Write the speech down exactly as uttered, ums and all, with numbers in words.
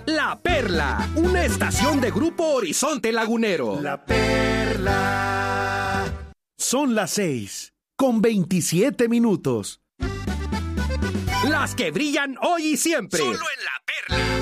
La Perla, una estación de Grupo Horizonte Lagunero. La Perla. Son las seis, con veintisiete minutos. Las que brillan hoy y siempre. Solo en La Perla.